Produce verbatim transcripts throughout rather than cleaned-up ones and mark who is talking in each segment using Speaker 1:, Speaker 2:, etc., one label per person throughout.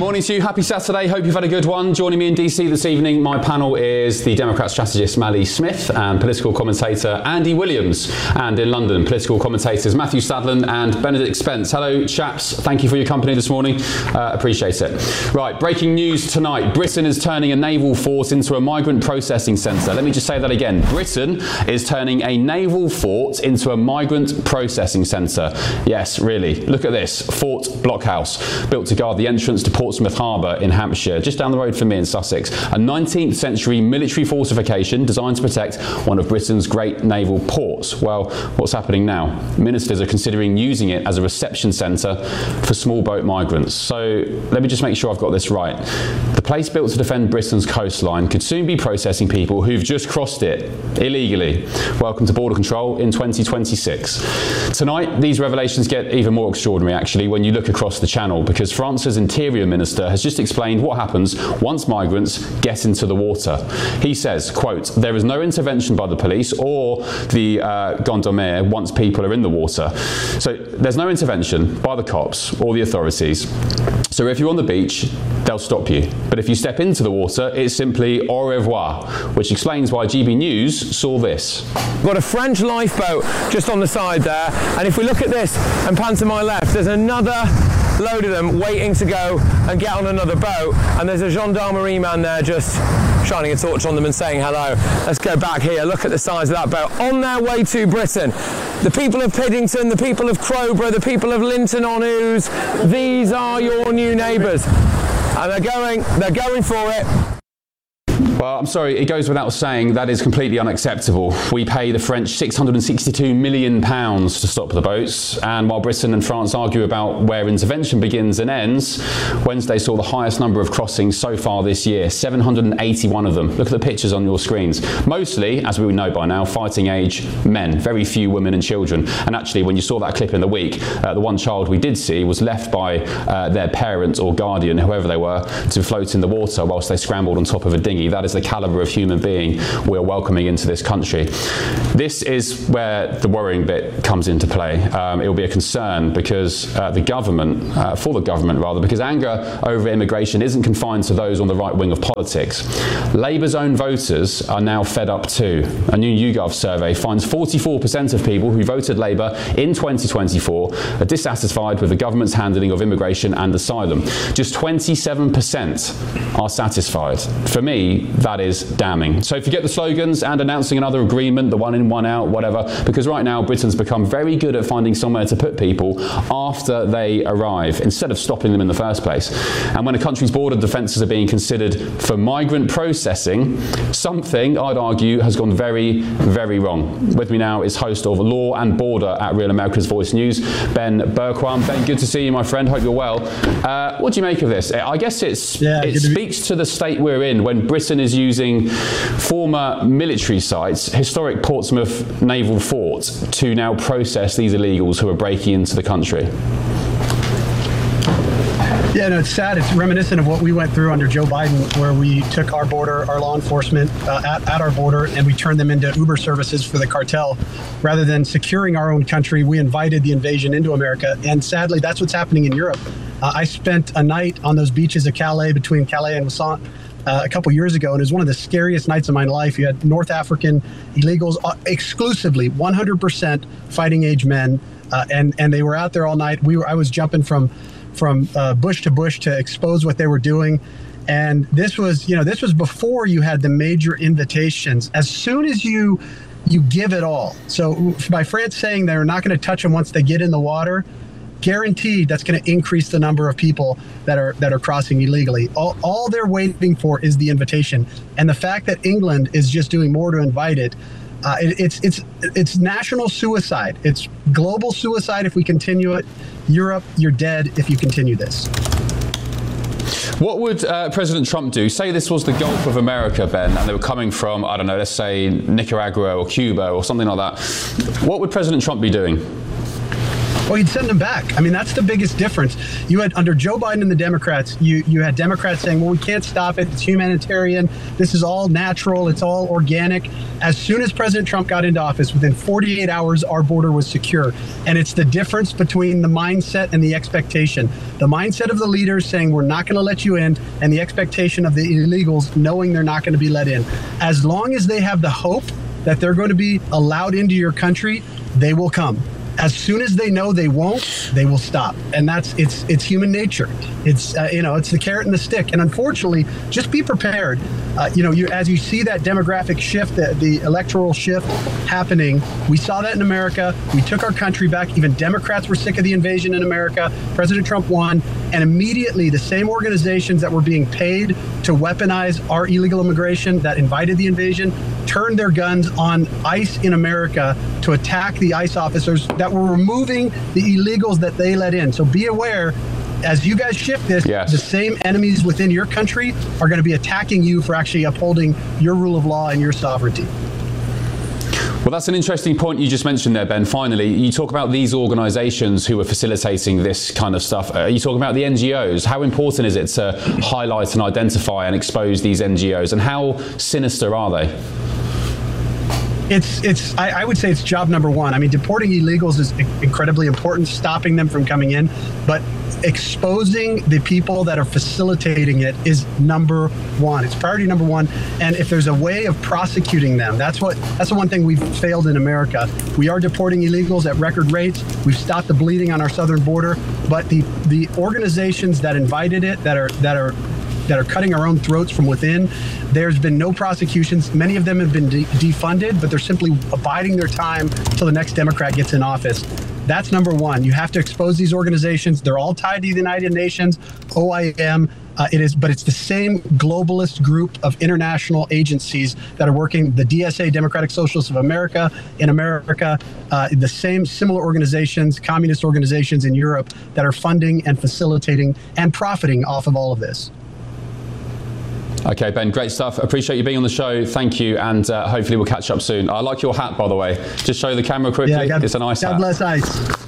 Speaker 1: morning to you. Happy Saturday. Hope you've had a good one. Joining me in D C this evening, my panel is the Democrat strategist Mally Smith and political commentator Andy Williams. And in London, political commentators Matthew Stadlen and Benedict Spence. Hello, chaps. Thank you for your company this morning. Uh, appreciate it. Right, breaking news tonight. Britain is turning a naval fort into a migrant processing centre. Let me just say that again. Britain is turning a naval fort into a migrant processing centre. Yes, really. Look at this. Fort Blockhouse, built to guard the entrance to Portsmouth Harbour in Hampshire, just down the road from me in Sussex. A nineteenth century military fortification designed to protect one of Britain's great naval ports. Well, what's happening now? Ministers are considering using it as a reception centre for small boat migrants. So let me just make sure I've got this right. The place built to defend Britain's coastline could soon be processing people who've just crossed it illegally. Welcome to Border Control in twenty twenty-six. Tonight, these revelations get even more extraordinary, actually, when you look across the channel, because France's Interior Minister has just explained what happens once migrants get into the water. He says, quote, "There is no intervention by the police or the uh, gendarmerie once people are in the water." So there's no intervention by the cops or the authorities. So if you're on the beach, they'll stop you. But if you step into the water, it's simply au revoir, which explains why G B News saw this.
Speaker 2: We've got a French lifeboat just on the side there, and if we look at this and pan to my left, there's another load of them waiting to go and get on another boat, and there's a gendarmerie man there just shining a torch on them and saying hello. Let's go back here. Look at the size of that boat on their way to Britain. The people of Piddington, the people of Crowborough, the people of Linton on Ouse, these are your new neighbours, and they're going they're going for it.
Speaker 1: Well, I'm sorry, it goes without saying that is completely unacceptable. We pay the French six hundred sixty-two million pounds to stop the boats, and while Britain and France argue about where intervention begins and ends, Wednesday saw the highest number of crossings so far this year, seven hundred eighty-one of them. Look at the pictures on your screens. Mostly, as we know by now, fighting age men, very few women and children. And actually, when you saw that clip in the week, uh, the one child we did see was left by uh, their parent or guardian, whoever they were, to float in the water whilst they scrambled on top of a dinghy. That is the calibre of human being we're welcoming into this country. This is where the worrying bit comes into play. Um, it will be a concern because uh, the government, uh, for the government rather, because anger over immigration isn't confined to those on the right wing of politics. Labour's own voters are now fed up too. A new YouGov survey finds forty-four percent of people who voted Labour in twenty twenty-four are dissatisfied with the government's handling of immigration and asylum. Just twenty-seven percent are satisfied. For me, that is damning. So forget the slogans and announcing another agreement, the one in, one out, whatever, because right now Britain's become very good at finding somewhere to put people after they arrive, instead of stopping them in the first place. And when a country's border defences are being considered for migrant processing, something, I'd argue, has gone very, very wrong. With me now is host of Law and Border at Real America's Voice News, Ben Berquam. Ben, good to see you, my friend. Hope you're well. Uh, what do you make of this? I guess it's,
Speaker 3: yeah,
Speaker 1: it speaks to the state we're in when Britain is using former military sites, historic Portsmouth Naval Fort, to now process these illegals who are breaking into the country.
Speaker 3: Yeah, no, it's sad. It's reminiscent of what we went through under Joe Biden, where we took our border, our law enforcement uh, at, at our border, and we turned them into Uber services for the cartel. Rather than securing our own country, we invited the invasion into America. And sadly, that's what's happening in Europe. Uh, I spent a night on those beaches of Calais, between Calais and Wissant, Uh, a couple years ago, and it was one of the scariest nights of my life. You had North African illegals, uh, exclusively one hundred percent fighting age men, uh, and and they were out there all night. We were, I was jumping from from uh, bush to bush to expose what they were doing, and this was, you know, this was before you had the major invitations. As soon as you you give it all, so by France saying they're not going to touch them once they get in the water, guaranteed that's going to increase the number of people that are that are crossing illegally. All, all they're waiting for is the invitation, and the fact that England is just doing more to invite it, uh, it it's it's it's national suicide. It's global suicide if we continue it. Europe, you're dead if you continue this.
Speaker 1: What would uh, President Trump do? Say this was the Gulf of America, Ben, and they were coming from, I don't know, let's say Nicaragua or Cuba or something like that. What would President Trump be doing?
Speaker 3: well, he'd send them back. I mean, that's the biggest difference. You had, under Joe Biden and the Democrats, you, you had Democrats saying, well, we can't stop it. It's humanitarian. This is all natural. It's all organic. As soon as President Trump got into office, within forty-eight hours, our border was secure. And it's the difference between the mindset and the expectation. The mindset of the leaders saying, we're not going to let you in, and the expectation of the illegals knowing they're not going to be let in. As long as they have the hope that they're going to be allowed into your country, they will come. As soon as they know they won't, they will stop. And that's, it's it's human nature. It's, uh, you know, it's the carrot and the stick. And unfortunately, just be prepared. Uh, you know, you, as you see that demographic shift, the, the electoral shift happening, we saw that in America. We took our country back. Even Democrats were sick of the invasion in America. President Trump won. And immediately, the same organizations that were being paid to weaponize our illegal immigration that invited the invasion turned their guns on ICE in America to attack the ICE officers that were removing the illegals that they let in. So be aware, as you guys shift this,
Speaker 1: yes.
Speaker 3: the same enemies within your country are going to be attacking you for actually upholding your rule of law and your sovereignty.
Speaker 1: Well, that's an interesting point you just mentioned there, Ben. Finally, you talk about these organisations who are facilitating this kind of stuff. Are you talking about the N G Os? How important is it to highlight and identify and expose these N G Os, and how sinister are they?
Speaker 3: It's, it's. I, I would say it's job number one. I mean, deporting illegals is incredibly important, stopping them from coming in, but exposing the people that are facilitating it is number one. It's priority number one. And if there's a way of prosecuting them, that's what. That's the one thing we've failed in America. We are deporting illegals at record rates. We've stopped the bleeding on our southern border, but the the organizations that invited it, that are that are. that are cutting our own throats from within. There's been no prosecutions. Many of them have been de- defunded, but they're simply abiding their time till the next Democrat gets in office. That's number one. You have to expose these organizations. They're all tied to the United Nations, O I M. Uh, it is, but it's the same globalist group of international agencies that are working, the D S A, Democratic Socialists of America, in America, uh, the same similar organizations, communist organizations in Europe that are funding and facilitating and profiting off of all of this.
Speaker 1: Okay, Ben, great stuff. Appreciate you being on the show. Thank you, and uh, hopefully we'll catch up soon. I like your hat, by the way. Just show the camera quickly.
Speaker 3: Yeah, God,
Speaker 1: it's a nice
Speaker 3: God
Speaker 1: hat.
Speaker 3: bless ICE.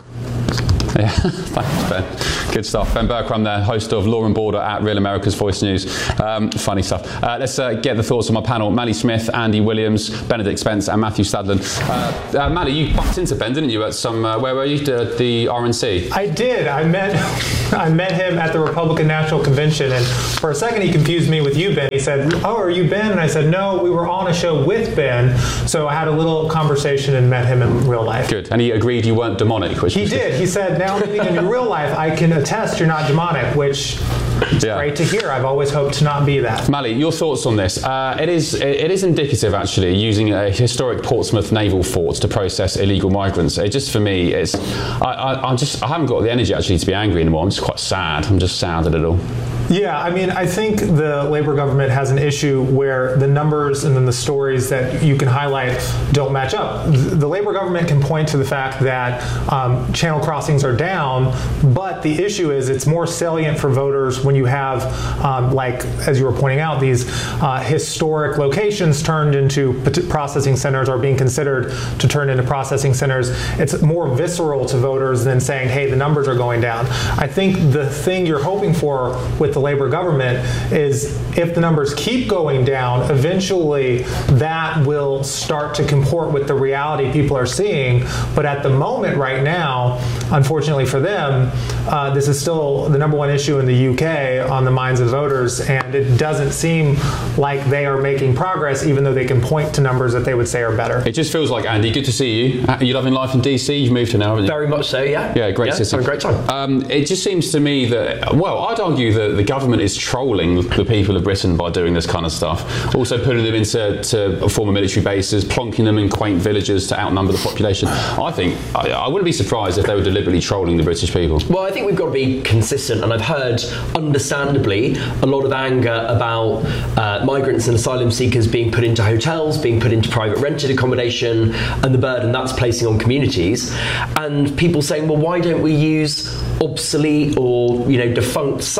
Speaker 1: Yeah, thanks, Ben. Good stuff. Ben Bergquam there, host of Law and Border at Real America's Voice News. Um, funny stuff. Uh, let's uh, get the thoughts of my panel. Mally Smith, Andy Williams, Benedict Spence and Matthew Stadlen. Uh, uh, Mally, you bumped into Ben, didn't you, at some, uh, where were you, at the R N C?
Speaker 4: I did. I met I met him at the Republican National Convention, and for a second he confused me with you, Ben. He said, oh, are you Ben? And I said, no, we were on a show with Ben. So I had a little conversation and met him in real life.
Speaker 1: Good. And he agreed you weren't demonic. Which
Speaker 4: he did. He said, now meeting in real life, I can attest you're not demonic, which is yeah. great to hear. I've always hoped to not be that.
Speaker 1: Mally, your thoughts on this? Uh, it is it is indicative, actually, using a historic Portsmouth naval fort to process illegal migrants. It just, for me, it's I, I, I'm just I haven't got the energy actually to be angry anymore. I'm just quite sad. I'm just sad at it all.
Speaker 4: Yeah, I mean, I think the Labour government has an issue where the numbers and then the stories that you can highlight don't match up. The Labour government can point to the fact that um, channel crossings are down, but the issue is it's more salient for voters when you have, um, like, as you were pointing out, these uh, historic locations turned into processing centers or being considered to turn into processing centers. It's more visceral to voters than saying, hey, the numbers are going down. I think the thing you're hoping for with the Labour government is if the numbers keep going down, eventually that will start to comport with the reality people are seeing. But at the moment right now, unfortunately for them, uh, this is still the number one issue in the U K on the minds of voters, and it doesn't seem like they are making progress, even though they can point to numbers that they would say are better.
Speaker 1: It just feels like, Andy, good to see you. Are you loving life in D C? You've moved to now, haven't you?
Speaker 5: Very much so, yeah.
Speaker 1: Yeah, great
Speaker 5: yeah,
Speaker 1: city.
Speaker 5: Having a great time.
Speaker 1: Um, it just seems to me that, well, I'd argue that the government is trolling the people of Britain by doing this kind of stuff. Also putting them into to former military bases, plonking them in quaint villages to outnumber the population. I think, I, I wouldn't be surprised if they were deliberately trolling the British people.
Speaker 5: Well, I think we've got to be consistent, and I've heard, understandably, a lot of anger about uh, migrants and asylum seekers being put into hotels, being put into private rented accommodation, and the burden that's placing on communities. And people saying, well, why don't we use obsolete or, you know, defunct sites that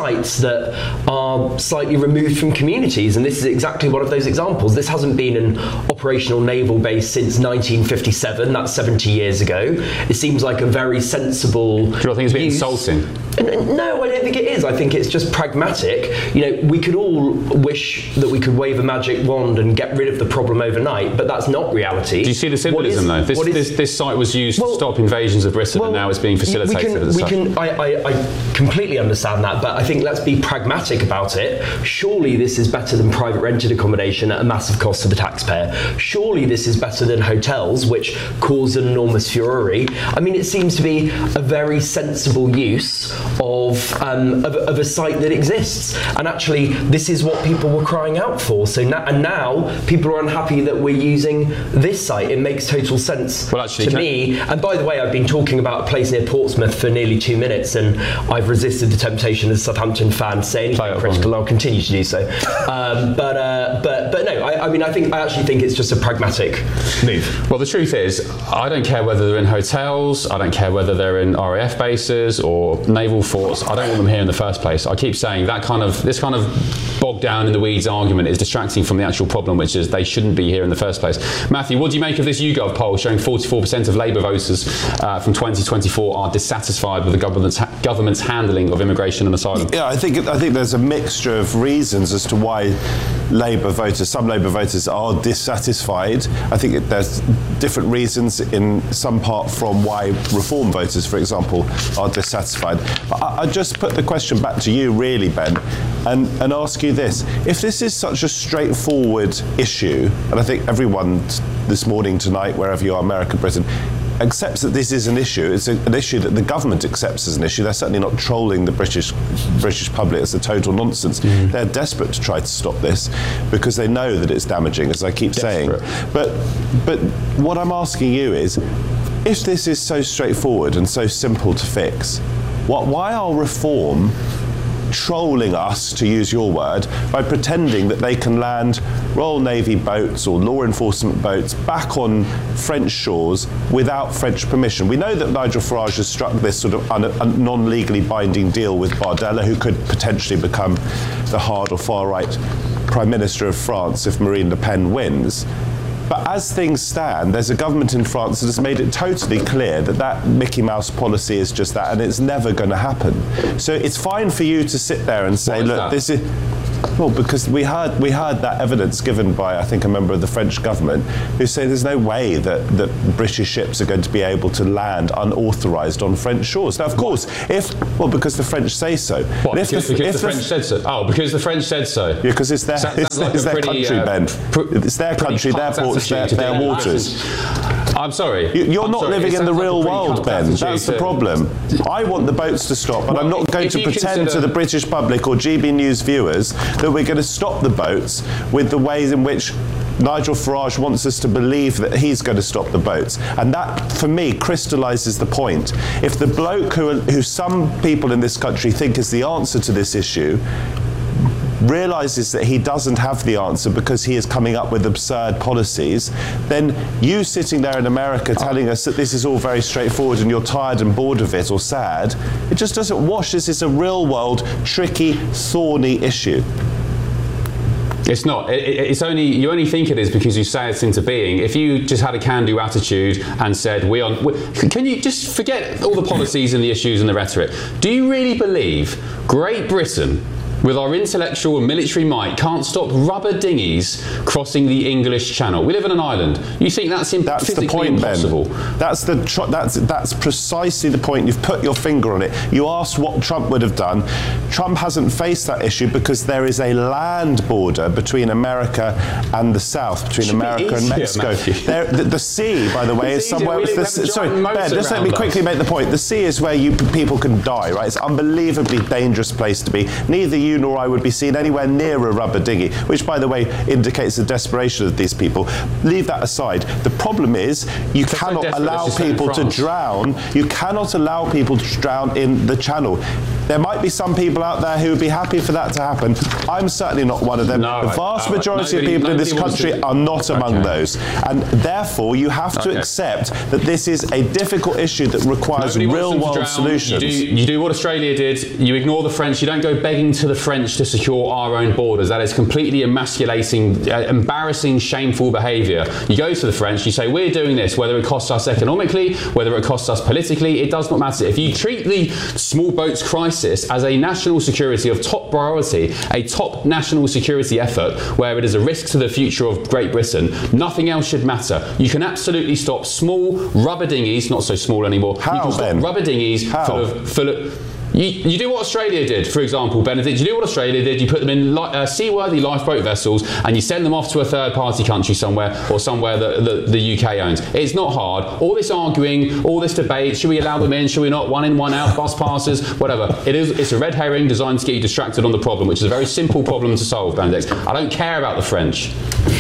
Speaker 5: that are slightly removed from communities, and this is exactly one of those examples. This hasn't been an operational naval base since nineteen fifty-seven, that's seventy years ago. It seems like a very sensible
Speaker 1: Do you not think it's a bit
Speaker 5: use.
Speaker 1: insulting?
Speaker 5: No, I don't think it is. I think it's just pragmatic. You know, we could all wish that we could wave a magic wand and get rid of the problem overnight, but that's not reality.
Speaker 1: Do you see the symbolism, though? This,
Speaker 5: is,
Speaker 1: this, this site was used
Speaker 5: well,
Speaker 1: to stop invasions of Britain,
Speaker 5: well,
Speaker 1: and now it's being facilitated
Speaker 5: we can,
Speaker 1: as
Speaker 5: we
Speaker 1: such.
Speaker 5: can, I, I, I completely understand that, but I think let's be pragmatic about it. Surely this is better than private rented accommodation at a massive cost to the taxpayer. Surely this is better than hotels, which cause an enormous furore. I mean, it seems to be a very sensible use of, um, of, of a site that exists. And actually, this is what people were crying out for. So now, and now people are unhappy that we're using this site. It makes total sense
Speaker 1: well, actually,
Speaker 5: to me. And by the way, I've been talking about a place near Portsmouth for nearly two minutes, and I've resisted the temptation as a Southampton fan to say anything critical, and I'll continue to do so. Um, but uh, but but no, I, I mean, I think I actually think it's just a pragmatic move.
Speaker 1: Well, the truth is, I don't care whether they're in hotels, I don't care whether they're in R A F bases or naval forts. I don't want them here in the first place. I keep saying that kind of this kind of bogged down in the weeds argument is distracting from the actual problem, which is they shouldn't be here in the first place. Matthew, what do you make of this YouGov poll showing forty-four percent of Labour voters uh, from twenty twenty-four are dissatisfied with the government's ha- government's handling of immigration and asylum?
Speaker 6: Yeah, I think I think there's a mixture of reasons as to why Labour voters, some Labour voters are dissatisfied. I think it, there's different reasons in some part from why Reform voters, for example, are dissatisfied. But I, I just put the question back to you, really, Ben, and, and ask you this. If this is such a straightforward issue, and I think everyone t- this morning, tonight, wherever you are, America, Britain, accepts that this is an issue. It's a, an issue that the government accepts as an issue. They're certainly not trolling the British British public. It's a total nonsense. Mm. They're desperate to try to stop this because they know that it's damaging, as I keep desperate. saying. But but what I'm asking you is, if this is so straightforward and so simple to fix, what, why are Reform trolling us, to use your word, by pretending that they can land Royal Navy boats or law enforcement boats back on French shores without French permission? We know that Nigel Farage has struck this sort of un- un- non-legally binding deal with Bardella, who could potentially become the hard or far-right Prime Minister of France if Marine Le Pen wins. But as things stand, there's a government in France that has made it totally clear that that Mickey Mouse policy is just that, and it's never going to happen. So it's fine for you to sit there and say, look, that? this is... Well, because we heard we heard that evidence given by, I think, a member of the French government who say there's no way that, that British ships are going to be able to land unauthorised on French shores. Now, of course, if... Well, because the French say so.
Speaker 1: What, if because, the, because if the French the, said so? Oh, because the French said so.
Speaker 6: Yeah, because it's their, so, it's, like it's their pretty, country, uh, Ben. Pr- it's their country, their ports, their, their waters.
Speaker 1: I'm sorry.
Speaker 6: You, you're
Speaker 1: I'm
Speaker 6: not
Speaker 1: sorry.
Speaker 6: living in the real world, Ben. That's the
Speaker 1: to...
Speaker 6: problem. I want the boats to stop, but well, I'm not going to pretend
Speaker 1: consider...
Speaker 6: to the British public or G B News viewers that we're going to stop the boats with the ways in which Nigel Farage wants us to believe that he's going to stop the boats. And that, for me, crystallises the point. If the bloke who, who some people in this country think is the answer to this issue realises that he doesn't have the answer because he is coming up with absurd policies, then you sitting there in America telling us that this is all very straightforward and you're tired and bored of it or sad, it just doesn't wash. This is a real world, tricky, thorny issue.
Speaker 1: It's not. It, it's only you only think it is because you say it's into being. If you just had a can-do attitude and said, "We are," can you just forget all the policies and the issues and the rhetoric? Do you really believe Great Britain, with our intellectual and military might, can't stop rubber dinghies crossing the English Channel? We live on an island. You think that's, imp-
Speaker 6: that's
Speaker 1: physically
Speaker 6: the point,
Speaker 1: impossible?
Speaker 6: Ben. That's the tr- that's that's precisely the point. You've put your finger on it. You asked what Trump would have done. Trump hasn't faced that issue because there is a land border between America and the South, between
Speaker 1: Should
Speaker 6: America and Mexico. There, the, the sea, by the way, is somewhere. The, sorry, Ben, just let me quickly us. make the point. The sea is where you people can die. Right? It's an unbelievably dangerous place to be. Neither you nor I would be seen anywhere near a rubber dinghy, which, by the way, indicates the desperation of these people. Leave that aside. The problem is you That's cannot so allow people to drown. You cannot allow people to drown in the Channel. There might be some people out there who would be happy for that to happen. I'm certainly not one of them.
Speaker 1: No,
Speaker 6: the vast
Speaker 1: uh,
Speaker 6: majority
Speaker 1: nobody,
Speaker 6: of people in this country
Speaker 1: to...
Speaker 6: are not among
Speaker 1: okay.
Speaker 6: those. And therefore, you have to
Speaker 1: okay.
Speaker 6: accept that this is a difficult issue that requires real-world solutions.
Speaker 1: You do, you do what Australia did. You ignore the French. You don't go begging to the French to secure our own borders. That is completely emasculating, uh, embarrassing, shameful behaviour. You go to the French. You say, we're doing this, whether it costs us economically, whether it costs us politically, it does not matter. If you treat the small boats crisis as a national security of top priority, a top national security effort where it is a risk to the future of Great Britain, nothing else should matter. You can absolutely stop small rubber dinghies, not so small anymore.
Speaker 6: How,
Speaker 1: you can stop
Speaker 6: Ben?
Speaker 1: rubber dinghies
Speaker 6: How?
Speaker 1: full of, full of You, you do what Australia did, for example, Benedict. You do what Australia did. You put them in li- uh, seaworthy lifeboat vessels and you send them off to a third-party country somewhere or somewhere that the, the U K owns. It's not hard. All this arguing, all this debate, should we allow them in, should we not, one in, one out, bus passes, whatever. It is, it's a red herring designed to get you distracted on the problem, which is a very simple problem to solve, Benedict. I don't care about the French.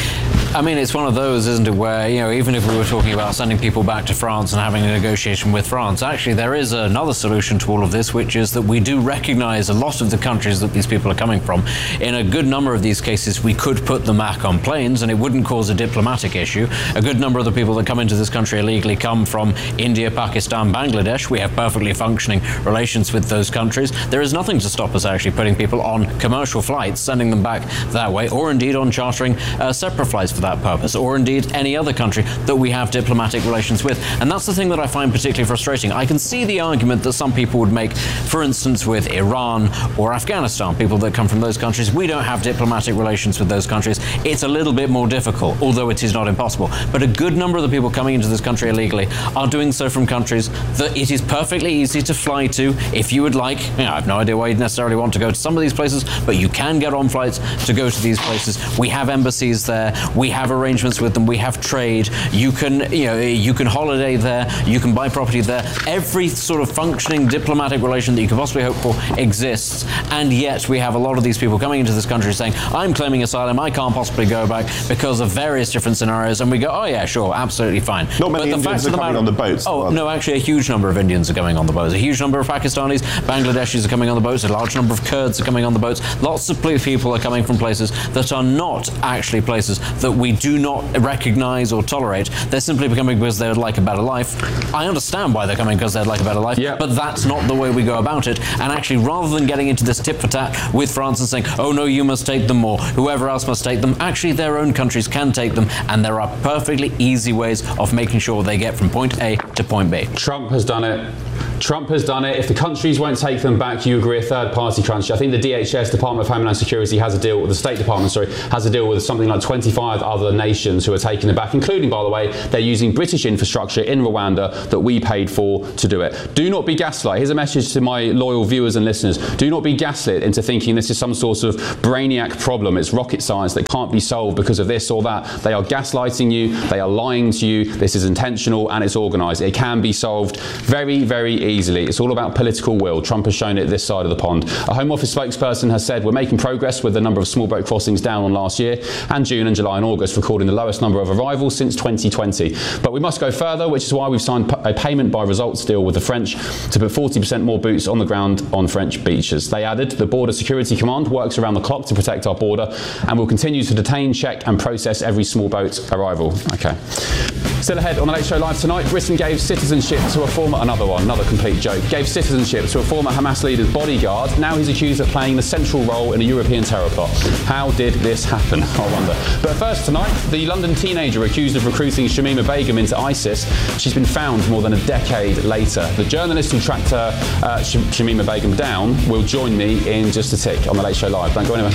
Speaker 7: I mean, it's one of those, isn't it, where, you know, even if we were talking about sending people back to France and having a negotiation with France, actually there is another solution to all of this, which is that we do recognize a lot of the countries that these people are coming from. In a good number of these cases, we could put them back on planes and it wouldn't cause a diplomatic issue. A good number of the people that come into this country illegally come from India, Pakistan, Bangladesh. We have perfectly functioning relations with those countries. There is nothing to stop us actually putting people on commercial flights, sending them back that way, or indeed on chartering uh, separate flights for that purpose, or indeed any other country that we have diplomatic relations with. And that's the thing that I find particularly frustrating. I can see the argument that some people would make, for instance, with Iran or Afghanistan, people that come from those countries. We don't have diplomatic relations with those countries. It's a little bit more difficult, although it is not impossible. But a good number of the people coming into this country illegally are doing so from countries that it is perfectly easy to fly to if you would like. You know, I have no idea why you'd necessarily want to go to some of these places, but you can get on flights to go to these places. We have embassies there. We have arrangements with them. We have trade. You can, you know, you can holiday there. You can buy property there. Every sort of functioning diplomatic relation that you could possibly hope for exists. And yet we have a lot of these people coming into this country saying, I'm claiming asylum. I can't possibly go back because of various different scenarios. And we go, oh yeah, sure, absolutely fine.
Speaker 6: Not many Indians are coming on the boats.
Speaker 7: Oh, no, actually a huge number of Indians are coming on the boats. A huge number of Pakistanis, Bangladeshis are coming on the boats. A large number of Kurds are coming on the boats. Lots of people are coming from places that are not actually places that we do not recognize or tolerate. They're simply coming because they would like a better life. I understand why they're coming because they'd like a better life,
Speaker 1: yeah.
Speaker 7: but that's not the way we go about it. And actually, rather than getting into this tit for tat with France and saying, oh no, you must take them, or whoever else must take them, actually their own countries can take them, and there are perfectly easy ways of making sure they get from point A to point B.
Speaker 1: Trump has done it. Trump has done it. If the countries won't take them back, you agree a third-party country. I think the D H S, Department of Homeland Security, has a deal, with the State Department, sorry, has a deal with something like twenty-five other nations who are taking them back, including, by the way, they're using British infrastructure in Rwanda that we paid for to do it. Do not be gaslit. Here's a message to my loyal viewers and listeners. Do not be gaslit into thinking this is some sort of brainiac problem. It's rocket science that can't be solved because of this or that. They are gaslighting you. They are lying to you. This is intentional and it's organised. It can be solved very, very easily. It's all about political will. Trump has shown it this side of the pond. A Home Office spokesperson has said we're making progress with the number of small boat crossings down on last year, and June and July and August recording the lowest number of arrivals since twenty twenty. But we must go further, which is why we've signed a payment by results deal with the French to put forty percent more boots on the ground on French beaches. They added, the Border Security Command works around the clock to protect our border and will continue to detain, check and process every small boat arrival. Okay. Still ahead on the Late Show Live tonight, Britain gave citizenship to a former, another one, another complete joke, gave citizenship to a former Hamas leader's bodyguard. Now he's accused of playing the central role in a European terror plot. How did this happen, I wonder? But first tonight, the London teenager accused of recruiting Shamima Begum into ISIS, she's been found more than a decade later. The journalist who tracked her, uh, Shamima Begum down will join me in just a tick on the Late Show Live. Don't go anywhere.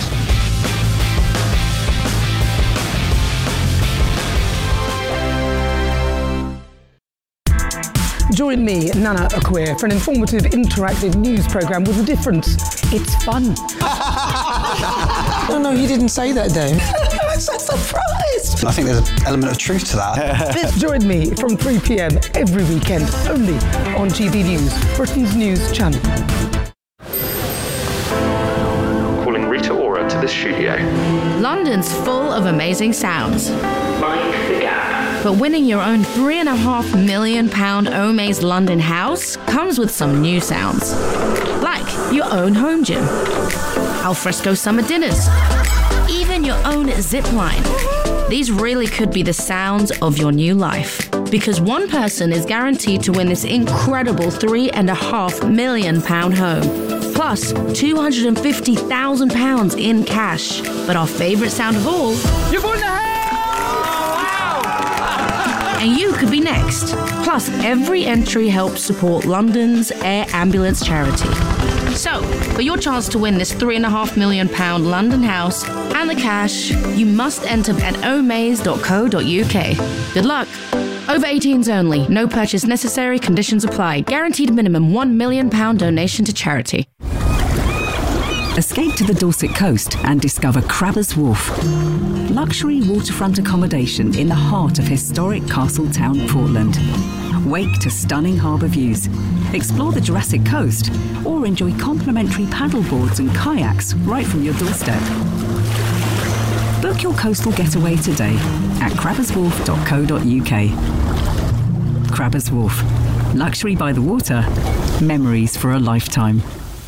Speaker 8: Join me, Nana Akweer, for an informative, interactive news programme with a difference. It's fun.
Speaker 9: No, no, you didn't say that, Dave.
Speaker 8: I'm so surprised.
Speaker 9: I think there's an element of truth to that.
Speaker 8: Join me from three p m every weekend, only on G B News, Britain's news channel.
Speaker 10: Calling Rita Ora to the studio.
Speaker 11: London's full of amazing sounds.
Speaker 10: Mind the gap.
Speaker 11: But winning your own three and a half million pound Omaze London house comes with some new sounds. Like your own home gym, alfresco summer dinners, even your own zip line. These really could be the sounds of your new life. Because one person is guaranteed to win this incredible three and a half million pound home. Plus two hundred fifty thousand pounds in cash. But our favourite sound of all,
Speaker 2: You've won the house! Wow!
Speaker 11: and you could be next. Plus, every entry helps support London's Air Ambulance charity. So, for your chance to win this three and a half million pound London house and the cash, you must enter at omaze dot co dot uk. Good luck. Over eighteens only. No purchase necessary. Conditions apply. Guaranteed minimum one million pound donation to charity.
Speaker 12: Escape to the Dorset coast and discover Crabbers Wharf. Luxury waterfront accommodation in the heart of historic Castletown, Portland. Wake to stunning harbour views. Explore the Jurassic Coast or enjoy complimentary paddleboards and kayaks right from your doorstep. Book your coastal getaway today at crabbers wharf dot co dot uk. Crabbers Wharf. Luxury by the water. Memories for a lifetime.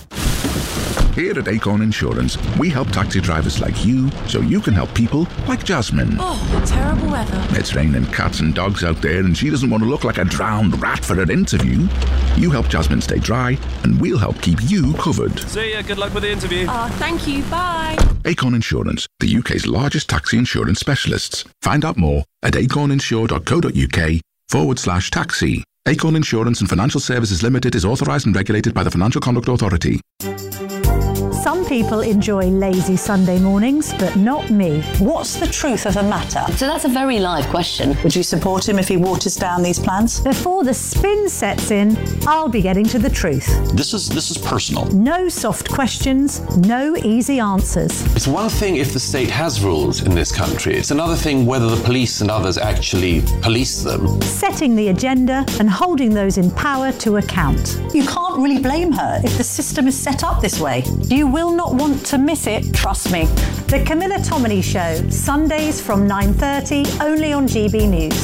Speaker 13: Here at Acorn Insurance, we help taxi drivers like you so you can help people like Jasmine.
Speaker 14: Oh, terrible weather.
Speaker 13: It's raining cats and dogs out there and she doesn't want to look like a drowned rat for her interview. You help Jasmine stay dry and we'll help keep you covered.
Speaker 14: See ya, good luck with the interview. Oh, thank you, bye.
Speaker 13: Acorn Insurance, the U K's largest taxi insurance specialists. Find out more at acorninsure dot co dot uk forward slash taxi. Acorn Insurance and Financial Services Limited is authorised and regulated by the Financial Conduct Authority.
Speaker 15: Some people enjoy lazy Sunday mornings, but not me. What's the truth of the matter?
Speaker 16: So that's a very live question.
Speaker 15: Would you support him if he waters down these plans? Before the spin sets in, I'll be getting to the truth.
Speaker 17: This is this is personal.
Speaker 15: No soft questions, no easy answers.
Speaker 17: It's one thing if the state has rules in this country. It's another thing whether the police and others actually police them.
Speaker 15: Setting the agenda and holding those in power to account. You can't really blame her if the system is set up this way. You will not want to miss it, trust me. The Camilla Tominey Show, Sundays from nine thirty, only on G B News.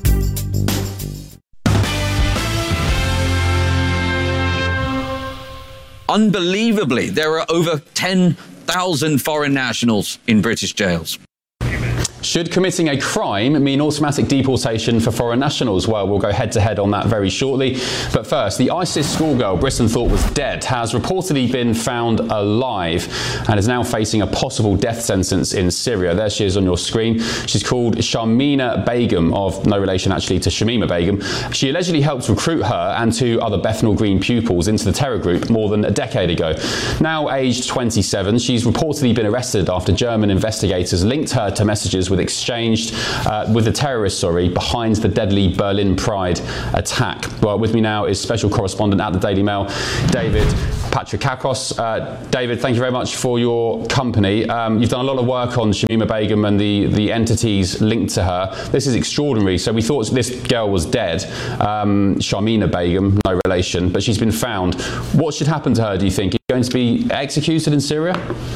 Speaker 18: Unbelievably, there are over ten thousand foreign nationals in British jails.
Speaker 1: Should committing a crime mean automatic deportation for foreign nationals? Well, we'll go head-to-head on that very shortly. But first, the ISIS schoolgirl Brisson thought was dead has reportedly been found alive and is now facing a possible death sentence in Syria. There she is on your screen. She's called Shamina Begum, of no relation actually to Shamima Begum. She allegedly helped recruit her and two other Bethnal Green pupils into the terror group more than a decade ago. Now aged twenty-seven, she's reportedly been arrested after German investigators linked her to messages with exchanged uh, with the terrorists, sorry, behind the deadly Berlin Pride attack. Well, with me now is special correspondent at the Daily Mail, David Patrikakos. Uh, David, thank you very much for your company. Um, you've done a lot of work on Shamima Begum and the, the entities linked to her. This is extraordinary. So we thought this girl was dead, um, Shamina Begum, no relation, but she's been found. What should happen to her, do you think? Is she going to be executed in Syria?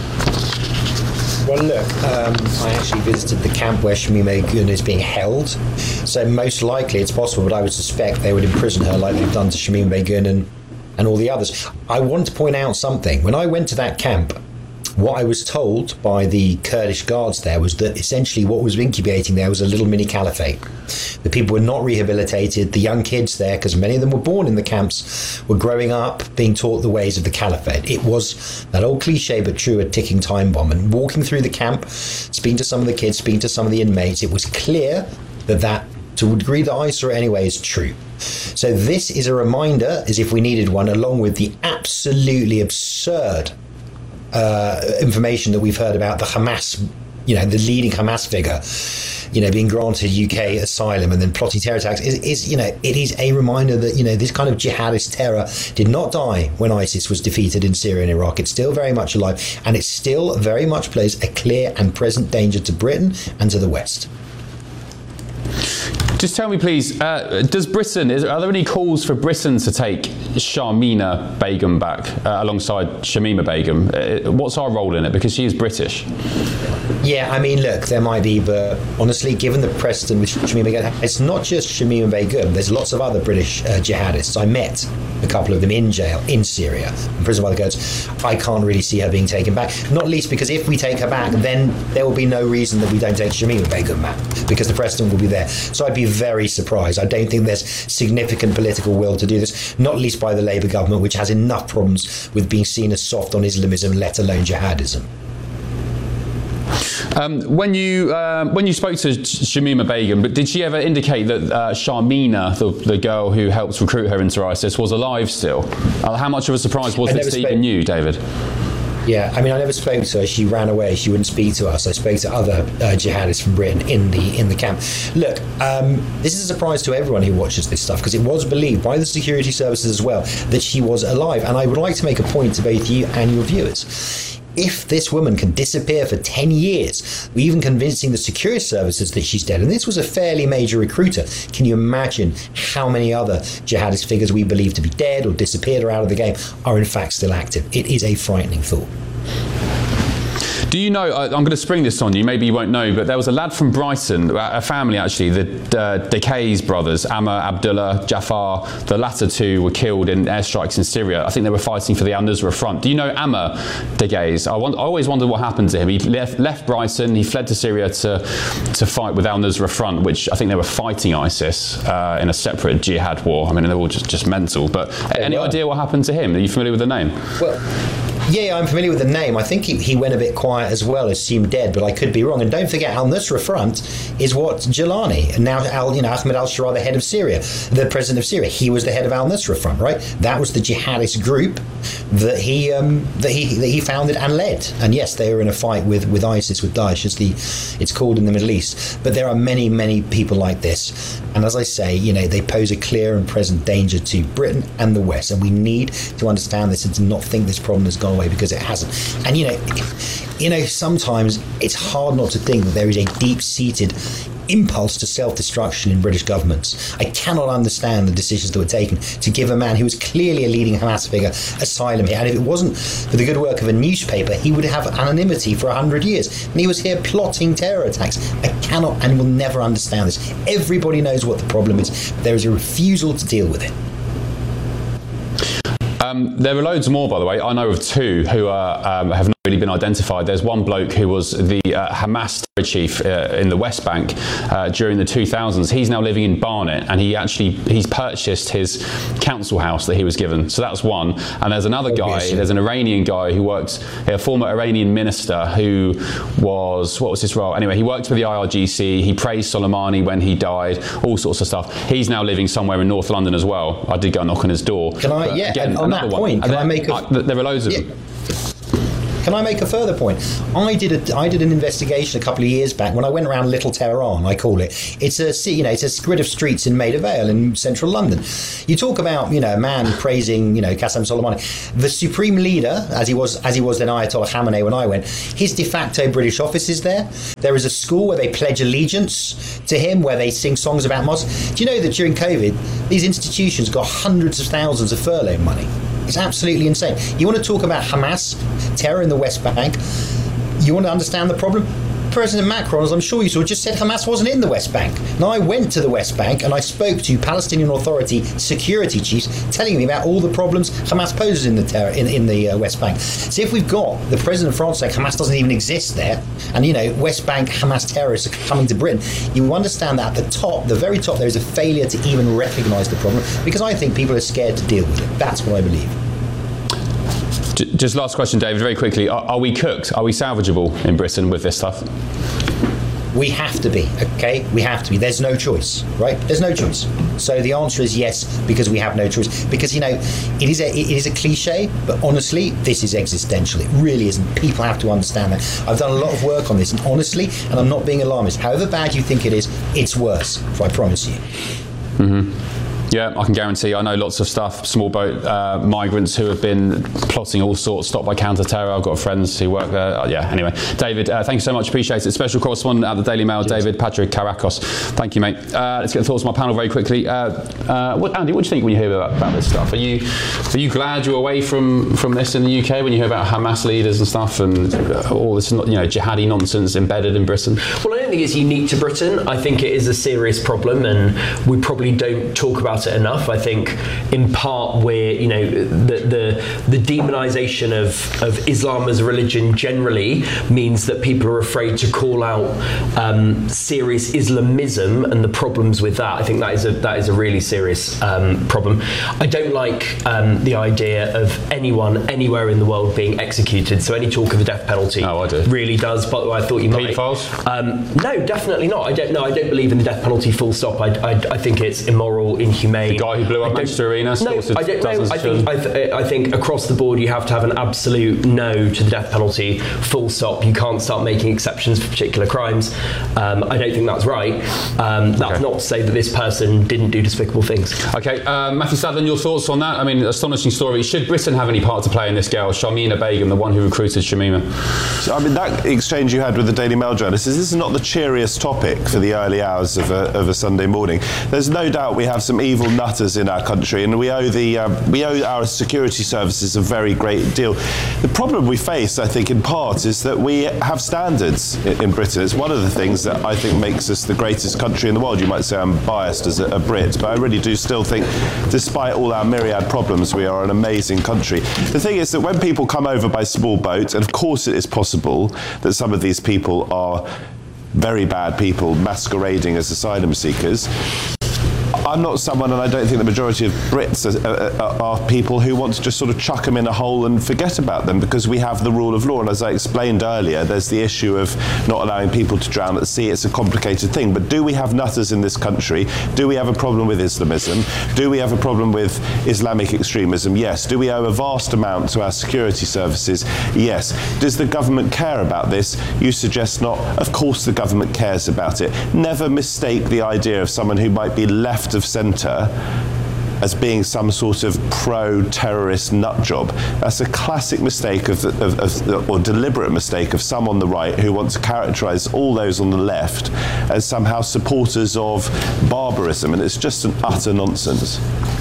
Speaker 19: Well, look, um, I actually visited the camp where Shamima Begum is being held. So most likely it's possible, but I would suspect they would imprison her like they've done to Shamima Begum and, and all the others. I want to point out something. When I went to that camp, what I was told by the Kurdish guards there was that essentially what was incubating there was a little mini caliphate. The people were not rehabilitated. The young kids there, because many of them were born in the camps, were growing up being taught the ways of the caliphate. It was that old cliche but true, a ticking time bomb. And walking through the camp, speaking to some of the kids, speaking to some of the inmates, it was clear that that, to a degree that I saw it anyway, is true. So this is a reminder, as if we needed one, along with the absolutely absurd Uh, information that we've heard about the Hamas, you know, the leading Hamas figure, you know, being granted U K asylum and then plotting terror attacks is, is, you know, it is a reminder that, you know, this kind of jihadist terror did not die when ISIS was defeated in Syria and Iraq. It's still very much alive, and it still very much plays a clear and present danger to Britain and to the West.
Speaker 1: Just tell me, please, uh, does Britain, is, are there any calls for Britain to take Shamina Begum back uh, alongside Shamima Begum? Uh, what's our role in it? Because she is British.
Speaker 19: Yeah, I mean, look, there might be, but honestly, given the precedent with Shamima Begum, it's not just Shamima Begum. There's lots of other British uh, jihadists. I met a couple of them in jail in Syria, in prison by the Kurds. I can't really see her being taken back. Not least because if we take her back, then there will be no reason that we don't take Shamima Begum back, because the precedent will be there. So I'd be very surprised. I don't think there's significant political will to do this, not least by the Labour government, which has enough problems with being seen as soft on Islamism, let alone jihadism.
Speaker 1: Um, when you um, when you spoke to Shamima Begum, but did she ever indicate that uh, Sharmina, the, the girl who helped recruit her into ISIS, was alive still? Uh, how much of a surprise was
Speaker 19: I
Speaker 1: this to even you, David?
Speaker 19: Yeah, I mean, I never spoke to her. She ran away. She wouldn't speak to us. I spoke to other uh, jihadists from Britain in the in the camp. Look, um, this is a surprise to everyone who watches this stuff, because it was believed by the security services as well that she was alive. And I would like to make a point to both you and your viewers. If this woman can disappear for ten years, even convincing the security services that she's dead, and this was a fairly major recruiter, can you imagine how many other jihadist figures we believe to be dead or disappeared or out of the game are in fact still active? It is a frightening thought.
Speaker 1: Do you know, I'm going to spring this on you, maybe you won't know, but there was a lad from Brighton, a family actually, the uh, Decays brothers, Ammar, Abdullah, Jafar, the latter two were killed in airstrikes in Syria. I think they were fighting for the Al-Nusra Front. Do you know Ammar Decays? I, want, I always wondered what happened to him. He left, left Brighton, he fled to Syria to, to fight with Al-Nusra Front, which I think they were fighting ISIS uh, in a separate jihad war. I mean, they're all just, just mental. But oh, any wow. idea what happened to him? Are you familiar with the name?
Speaker 19: Well, yeah, I'm familiar with the name. I think he, he went a bit quiet as well, assumed dead, but I could be wrong. And don't forget, Al-Nusra Front is what Jilani, and now Al, you know, Ahmed al-Sharaa, the head of Syria, the president of Syria, he was the head of Al-Nusra Front, right? That was the jihadist group that he um, that he that he founded and led. And yes, they were in a fight with, with ISIS, with Daesh, as the it's called in the Middle East. But there are many, many people like this. And as I say, you know, they pose a clear and present danger to Britain and the West. And we need to understand this and to not think this problem has gone away, because it hasn't. And you know, you know, sometimes it's hard not to think that there is a deep-seated impulse to self-destruction in British governments. I cannot understand the decisions that were taken to give a man who was clearly a leading Hamas figure asylum here. And if it wasn't for the good work of a newspaper, he would have anonymity for a hundred years. And he was here plotting terror attacks. I cannot and will never understand this. Everybody knows what the problem is. But there is a refusal to deal with it.
Speaker 1: Um, there are loads more, by the way. I know of two who are, um, have not really been identified. There's one bloke who was the uh, Hamas terror chief uh, in the West Bank uh, during the two thousands. He's now living in Barnet, and he actually he's purchased his council house that he was given. So that's one. And there's another Obviously. guy. There's an Iranian guy who worked, a former Iranian minister who was, what was his role? Anyway, he worked for the I R G C. He praised Soleimani when he died. All sorts of stuff. He's now living somewhere in North London as well. I did go knock on his door.
Speaker 19: Can I?
Speaker 1: But
Speaker 19: yeah.
Speaker 1: Again,
Speaker 19: on that point, can
Speaker 1: there,
Speaker 19: I make? A,
Speaker 1: I, there are loads of
Speaker 19: yeah.
Speaker 1: them.
Speaker 19: Can I make a further point? I did a I did an investigation a couple of years back when I went around Little Tehran, I call it. It's a you know it's a grid of streets in Maida Vale in central London. You talk about you know a man praising you know Qasem Soleimani, the supreme leader as he was as he was then Ayatollah Khamenei when I went. His de facto British office is there. There is a school where they pledge allegiance to him, where they sing songs about Moscow. Do you know that during COVID, these institutions got hundreds of thousands of furlough money? It's absolutely insane. You want to talk about Hamas, terror in the West Bank? You want to understand the problem? President Macron, as I'm sure you saw, just said Hamas wasn't in the West Bank. Now, I went to the West Bank and I spoke to Palestinian Authority security chiefs telling me about all the problems Hamas poses in the terror, in, in the uh, West Bank. So if we've got the President of France saying Hamas doesn't even exist there, and, you know, West Bank Hamas terrorists are coming to Britain, you understand that at the top, the very top, there is a failure to even recognise the problem, because I think people are scared to deal with it. That's what I believe.
Speaker 1: Just last question, David, very quickly. Are, are we cooked? Are we salvageable in Britain with this stuff?
Speaker 19: We have to be, okay? We have to be. There's no choice, right? There's no choice. So the answer is yes, because we have no choice. Because, you know, it is a it is a cliche, but honestly, this is existential. It really isn't. People have to understand that. I've done a lot of work on this, and honestly, and I'm not being alarmist, however bad you think it is, it's worse, I promise you.
Speaker 1: Mm-hmm. Yeah, I can guarantee. I know lots of stuff, small boat uh, migrants who have been plotting all sorts, stopped by counter-terror. I've got friends who work there. Uh, yeah, anyway. David, uh, thank you so much. Appreciate it. Special correspondent at the Daily Mail, Cheers. David Patrick Karakos. Thank you, mate. Uh, let's get the thoughts of my panel very quickly. Uh, uh, what, Andy, what do you think when you hear about, about this stuff? Are you are you glad you're away from, from this in the U K when you hear about Hamas leaders and stuff and uh, all this, you know, jihadi nonsense embedded in Britain?
Speaker 5: Well, I don't think it's unique to Britain. I think it is a serious problem, and we probably don't talk about it enough. I think, in part, we're, you know, the the, the demonisation of, of Islam as a religion generally means that people are afraid to call out um, serious Islamism and the problems with that. I think that is a that is a really serious um, problem. I don't like um, the idea of anyone anywhere in the world being executed. So any talk of the death penalty
Speaker 1: oh, I do.
Speaker 5: really does. By the way, I thought you might.
Speaker 1: Pedophiles?
Speaker 5: Um, no, definitely not. I don't. No, I don't believe in the death penalty. Full stop. I, I, I think it's immoral, inhumane.
Speaker 1: The guy who blew up Manchester Arena.
Speaker 5: No, I don't. No, I think. I, th- I think across the board you have to have an absolute no to the death penalty. Full stop. You can't start making exceptions for particular crimes. Um, I don't think that's right. Um, that's okay. Not to say that this person didn't do despicable things.
Speaker 1: Okay, uh, Matthew Sutherland, your thoughts on that? I mean, astonishing story. Should Britain have any part to play in this girl, Shamima Begum, the one who recruited Shamima?
Speaker 6: So, I mean, that exchange you had with the Daily Mail journalists, this is not the cheeriest topic for the early hours of a, of a Sunday morning. There's no doubt we have some evil nutters in our country, and we owe the um, we owe our security services a very great deal. The problem we face, I think, in part, is that we have standards in, in Britain. It's one of the things that I think makes us the greatest country in the world. You might say I'm biased as a, a Brit, but I really do still think, despite all our myriad problems, we are an amazing country. The thing is that when people come over by small boat, and of course it is possible that some of these people are very bad people masquerading as asylum seekers, I'm not someone, and I don't think the majority of Brits are, are, are people who want to just sort of chuck them in a hole and forget about them, because we have the rule of law. And as I explained earlier, there's the issue of not allowing people to drown at sea. It's a complicated thing. But do we have nutters in this country? Do we have a problem with Islamism? Do we have a problem with Islamic extremism? Yes. Do we owe a vast amount to our security services? Yes. Does the government care about this? You suggest not. Of course the government cares about it. Never mistake the idea of someone who might be left of centre as being some sort of pro-terrorist nut job. That's a classic mistake of, the, of, of or deliberate mistake of some on the right who want to characterise all those on the left as somehow supporters of barbarism, and it's just an utter nonsense.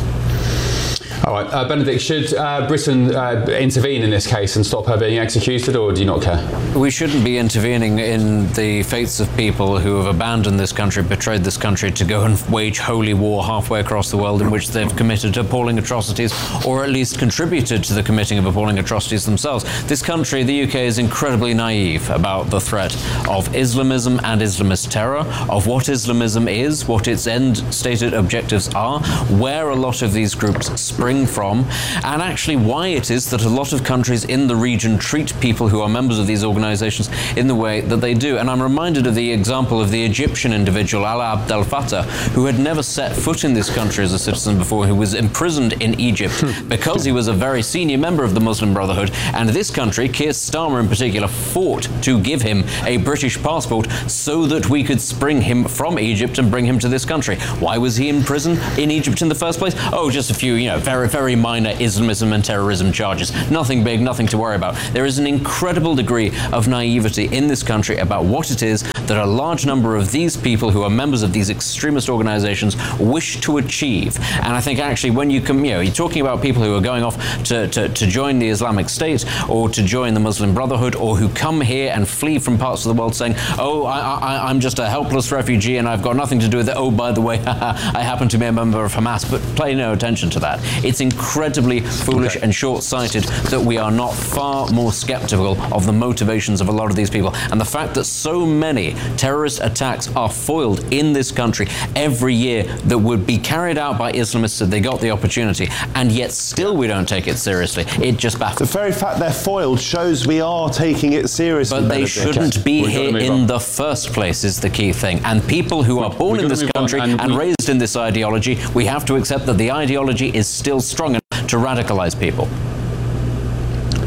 Speaker 1: All right, uh, Benedict, should uh, Britain uh, intervene in this case and stop her being executed, or do you not care?
Speaker 7: We shouldn't be intervening in the fates of people who have abandoned this country, betrayed this country to go and wage holy war halfway across the world, in which they've committed appalling atrocities, or at least contributed to the committing of appalling atrocities themselves. This country, the U K, is incredibly naive about the threat of Islamism and Islamist terror, of what Islamism is, what its end stated objectives are, where a lot of these groups spring from, and actually why it is that a lot of countries in the region treat people who are members of these organizations in the way that they do. And I'm reminded of the example of the Egyptian individual Alaa Abdel Fattah, who had never set foot in this country as a citizen before, who was imprisoned in Egypt because he was a very senior member of the Muslim Brotherhood. And this country, Keir Starmer in particular, fought to give him a British passport so that we could spring him from Egypt and bring him to this country. Why was he in prison in Egypt in the first place? Oh, just a few, you know, very very minor Islamism and terrorism charges. Nothing big, nothing to worry about. There is an incredible degree of naivety in this country about what it is that a large number of these people who are members of these extremist organizations wish to achieve. And I think actually when you come, you know, you're talking about people who are going off to, to, to join the Islamic State or to join the Muslim Brotherhood, or who come here and flee from parts of the world saying, oh, I, I, I'm just a helpless refugee and I've got nothing to do with it. Oh, by the way, I happen to be a member of Hamas. But pay no attention to that. It's incredibly foolish okay. and short-sighted that we are not far more skeptical of the motivations of a lot of these people. And the fact that so many terrorist attacks are foiled in this country every year that would be carried out by Islamists if they got the opportunity, and yet still we don't take it seriously. It just baffles.
Speaker 6: The very fact they're foiled shows we are taking it seriously.
Speaker 7: But they shouldn't okay. be We've here in on. the first place is the key thing. And people who are born in this country and, and raised in this ideology, we have to accept that the ideology is still strong enough to radicalize people.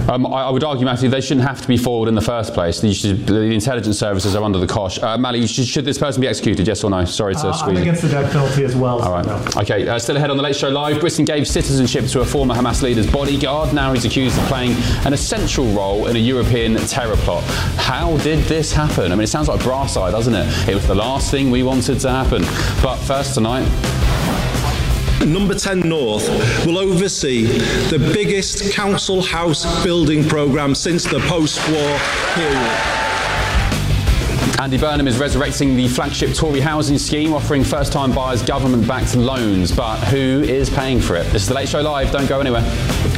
Speaker 1: Um, I, I would argue, Matthew, they shouldn't have to be foiled in the first place. You should, the intelligence services are under the cosh. Uh, Mally, should, should this person be executed, yes or no? Sorry to
Speaker 4: uh,
Speaker 1: squeeze
Speaker 4: I'm against the death penalty as well.
Speaker 1: All right.
Speaker 4: No.
Speaker 1: Okay, uh, still ahead on the Late Show Live. Britain gave citizenship to a former Hamas leader's bodyguard. Now he's accused of playing an essential role in a European terror plot. How did this happen? I mean, it sounds like brass eye, doesn't it? It was the last thing we wanted to happen. But first tonight...
Speaker 20: Number ten North will oversee the biggest council house building programme since the post-war period.
Speaker 1: Andy Burnham is resurrecting the flagship Tory housing scheme, offering first-time buyers government-backed loans. But who is paying for it? This is The Late Show Live. Don't go anywhere.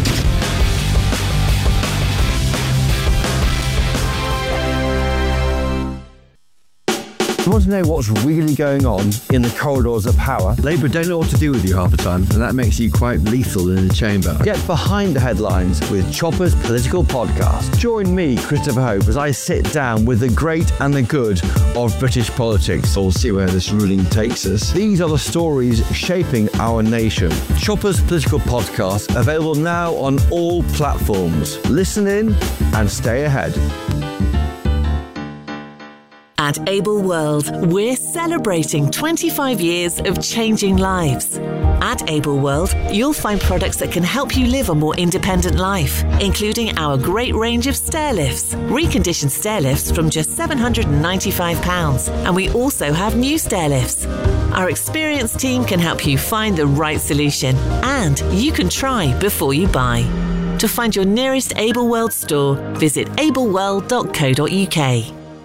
Speaker 21: You want to know what's really going on in the corridors of power? Labour don't know what to do with you half the time, and that makes you quite lethal in the chamber. Get behind the headlines with Chopper's Political Podcast. Join me, Christopher Hope, as I sit down with the great and the good of British politics. We'll see where this ruling takes us. These are the stories shaping our nation. Chopper's Political Podcast, available now on all platforms. Listen in and stay ahead.
Speaker 22: At Able World, we're celebrating twenty-five years of changing lives. At Able World, you'll find products that can help you live a more independent life, including our great range of stair lifts, reconditioned stair lifts from just seven hundred ninety-five pounds, and we also have new stair lifts. Our experienced team can help you find the right solution, and you can try before you buy. To find your nearest Able World store, visit able world dot co dot uk.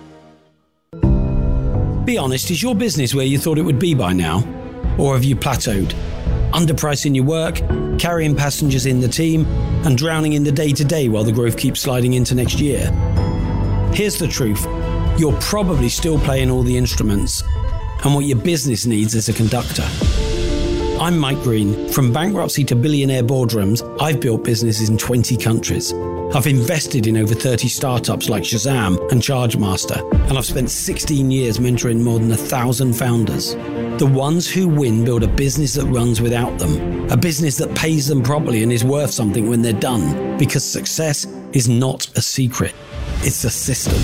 Speaker 23: Be honest, is your business where you thought it would be by now? Or have you plateaued? Underpricing your work, carrying passengers in the team, and drowning in the day-to-day while the growth keeps sliding into next year? Here's the truth. You're probably still playing all the instruments, and what your business needs is a conductor. I'm Mike Green. From bankruptcy to billionaire boardrooms, I've built businesses in twenty countries. I've invested in over thirty startups like Shazam and Chargemaster, and I've spent sixteen years mentoring more than a thousand founders. The ones who win build a business that runs without them, a business that pays them properly and is worth something when they're done, because success is not a secret, it's a system.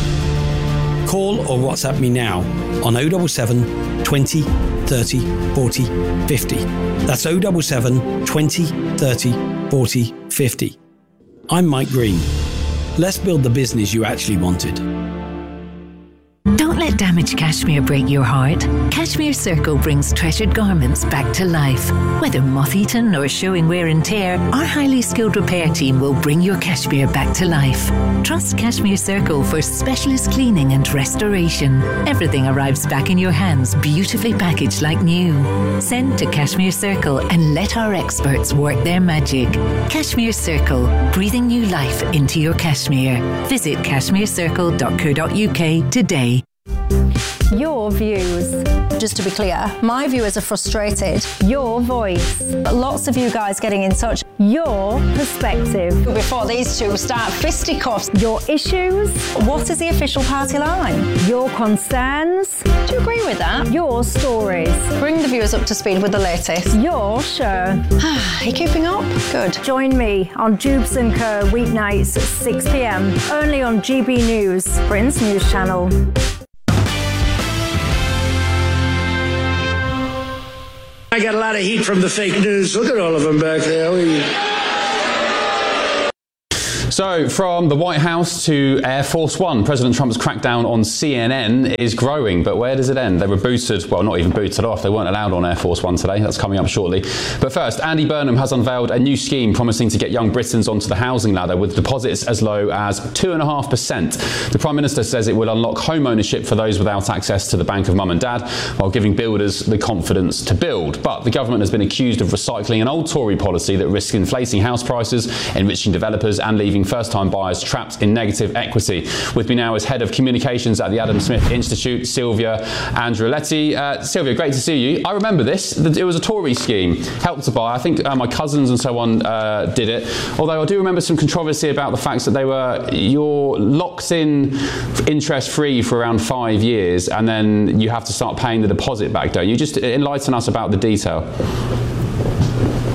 Speaker 23: Call or WhatsApp me now on oh seven seven, twenty, thirty, forty, fifty. That's oh seven seven, twenty, thirty, forty, fifty. I'm Mike Green. Let's build the business you actually wanted.
Speaker 24: Don't let damaged cashmere break your heart. Cashmere Circle brings treasured garments back to life. Whether moth-eaten or showing wear and tear, our highly skilled repair team will bring your cashmere back to life. Trust Cashmere Circle for specialist cleaning and restoration. Everything arrives back in your hands, beautifully packaged like new. Send to Cashmere Circle and let our experts work their magic. Cashmere Circle, breathing new life into your cashmere. Visit cashmere circle dot co dot uk today.
Speaker 25: Your views. Just to be clear, my viewers are frustrated. Your voice. Lots of you guys getting in touch. Your perspective. Before these two start fisticuffs. Your issues. What is the official party line? Your concerns. Do you agree with that? Your stories. Bring the viewers up to speed with the latest. Your show. Are you keeping up? Good. Join me on Jubes and Co. weeknights at six p m. Only on G B News, Britain's news channel.
Speaker 26: I got a lot of heat from the fake news. Look at all of them back there.
Speaker 1: So, from the White House to Air Force One, President Trump's crackdown on C N N is growing, but where does it end? They were booted, well, not even booted off, they weren't allowed on Air Force One today. That's coming up shortly. But first, Andy Burnham has unveiled a new scheme promising to get young Britons onto the housing ladder with deposits as low as two point five percent. The Prime Minister says it will unlock home ownership for those without access to the bank of mum and dad, while giving builders the confidence to build. But the government has been accused of recycling an old Tory policy that risks inflating house prices, enriching developers and leaving first-time buyers trapped in negative equity. With me now is Head of Communications at the Adam Smith Institute, Sylvia Andrioletti. Uh, Sylvia, great to see you. I remember this. It was a Tory scheme, Help to Buy. I think uh, my cousins and so on uh, did it. Although I do remember some controversy about the fact that they were, you're locked in interest-free for around five years and then you have to start paying the deposit back, don't you? Just enlighten us about the detail.
Speaker 27: Yes,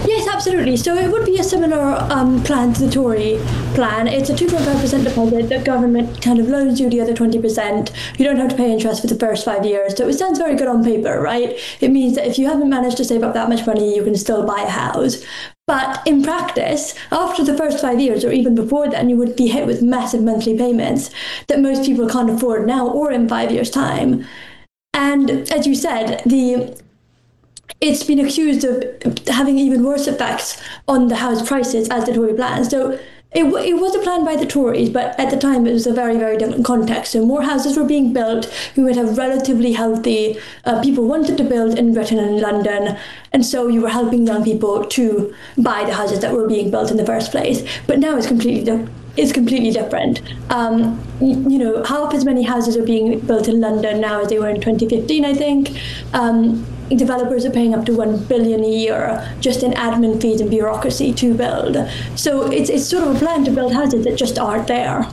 Speaker 2: absolutely. So it would be a similar um, plan to the Tory plan. It's a two point five percent deposit. The government kind of loans you the other twenty percent. You don't have to pay interest for the first five years. So it sounds very good on paper, right? It means that if you haven't managed to save up that much money, you can still buy a house. But in practice, after the first five years or even before then, you would be hit with massive monthly payments that most people can't afford now or in five years' time. And as you said, the it's been accused of having even worse effects on the house prices as the Tory plan. So it, w- it was a plan by the Tories, but at the time it was a very, very different context. So more houses were being built. We would have relatively healthy uh, people wanted to build in Britain and London. And so you were helping young people to buy the houses that were being built in the first place. But now it's completely different. It's completely different. Um, you, you know, half as many houses are being built in London now as they were in twenty fifteen, I think. Um, developers are paying up to one billion a year just in admin fees and bureaucracy to build. So it's it's sort of a plan to build houses that just aren't there.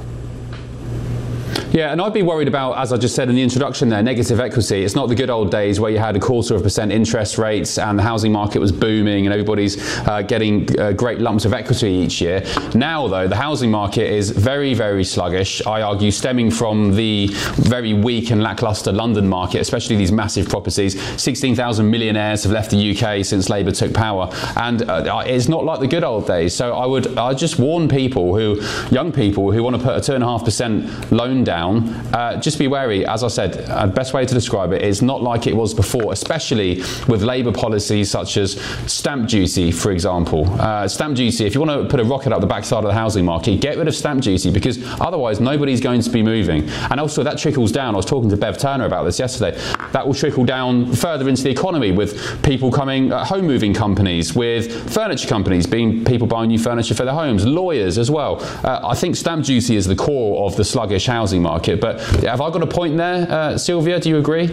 Speaker 1: Yeah, and I'd be worried about, as I just said in the introduction there, negative equity. It's not the good old days where you had a quarter of a percent interest rates and the housing market was booming and everybody's uh, getting uh, great lumps of equity each year. Now, though, the housing market is very, very sluggish, I argue, stemming from the very weak and lacklustre London market, especially these massive properties. sixteen thousand millionaires have left the U K since Labour took power, and uh, it's not like the good old days. So I would I just warn people, who, young people who want to put a two point five percent loan down, Uh, just be wary. As I said, uh, the best way to describe it is not like it was before, especially with Labour policies such as stamp duty, for example. Uh, stamp duty, if you want to put a rocket up the backside of the housing market, get rid of stamp duty, because otherwise nobody's going to be moving. And also that trickles down. I was talking to Bev Turner about this yesterday. That will trickle down further into the economy with people coming, uh, home moving companies, with furniture companies, being people buying new furniture for their homes, lawyers as well. Uh, I think stamp duty is the core of the sluggish housing market. But have I got a point there, uh, Sylvia? Do you agree?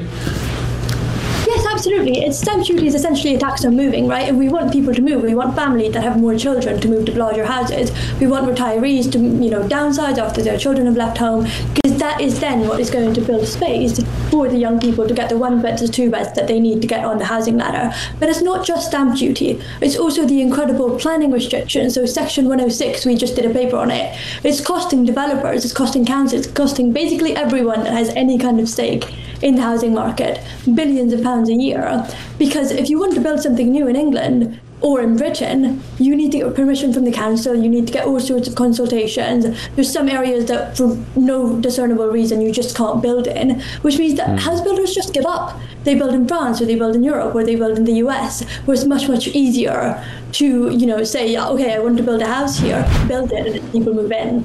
Speaker 2: Yes, absolutely. It's stamp duty is essentially a tax on moving, right? If we want people to move, we want families that have more children to move to larger houses. We want retirees to, you know, downsize after their children have left home, because that is then what is going to build space for the young people to get the one beds or two beds that they need to get on the housing ladder. But it's not just stamp duty. It's also the incredible planning restrictions. So Section one oh six, we just did a paper on it. It's costing developers, it's costing councils, it's costing basically everyone that has any kind of stake in the housing market billions of pounds a year. Because if you want to build something new in England or in Britain, you need to get permission from the council, you need to get all sorts of consultations. There's some areas that for no discernible reason you just can't build in, which means that mm. house builders just give up. They build in France, or they build in Europe, or they build in the U S, where it's much, much easier to, you know, say, okay, I want to build a house here, build it, and people move in.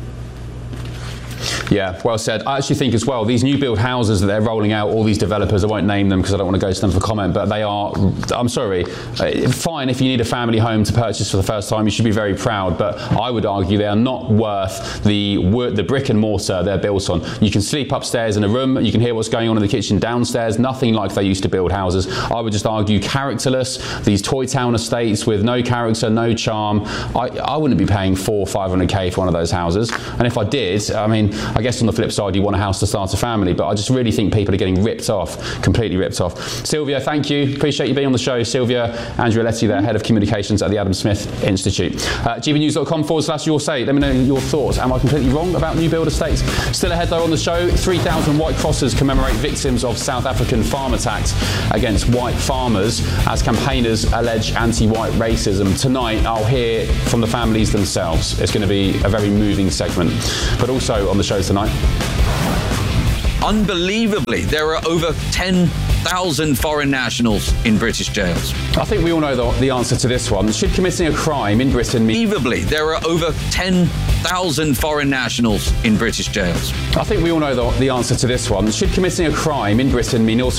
Speaker 1: Yeah, well said. I actually think as well, these new build houses that they're rolling out, all these developers, I won't name them because I don't want to go to them for comment, but they are, I'm sorry, uh, fine if you need a family home to purchase for the first time, you should be very proud, but I would argue they are not worth the the brick and mortar they're built on. You can sleep upstairs in a room, you can hear what's going on in the kitchen downstairs, nothing like they used to build houses. I would just argue characterless, these toy town estates with no character, no charm. I, I wouldn't be paying four, five hundred K for one of those houses, and if I did, I mean, I guess on the flip side, you want a house to start a family, but I just really think people are getting ripped off, completely ripped off. Sylvia, thank you. Appreciate you being on the show. Sylvia Andrioletti there, Head of Communications at the Adam Smith Institute. Uh, gbnews.com forward slash your say. Let me know your thoughts. Am I completely wrong about new build estates? Still ahead though on the show, three thousand white crosses commemorate victims of South African farm attacks against white farmers as campaigners allege anti-white racism. Tonight, I'll hear from the families themselves. It's going to be a very moving segment. But also on the show tonight,
Speaker 18: unbelievably, there are over ten thousand foreign nationals in British jails.
Speaker 1: I think we all know the, the answer to this one. Should committing a crime in Britain mean...
Speaker 18: Unbelievably, there are over ten thousand foreign nationals in British jails.
Speaker 1: I think we all know the, the answer to this one. Should committing a crime in Britain mean also